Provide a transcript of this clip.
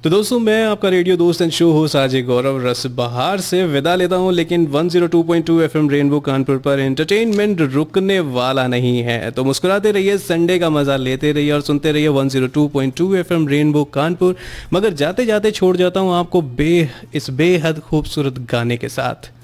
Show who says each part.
Speaker 1: तो दोस्तों, मैं आपका रेडियो दोस्त एंड शो होस्ट आरजे गौरव रस बहार से विदा लेता हूं, लेकिन 102.2 एफएम रेनबो कानपुर पर एंटरटेनमेंट रुकने वाला नहीं है। तो मुस्कुराते रहिए, संडे का मजा लेते रहिए और सुनते रहिए 102.2 एफएम रेनबो कानपुर। मगर जाते जाते छोड़ जाता हूं आपको इस बेहद खूबसूरत गाने के साथ।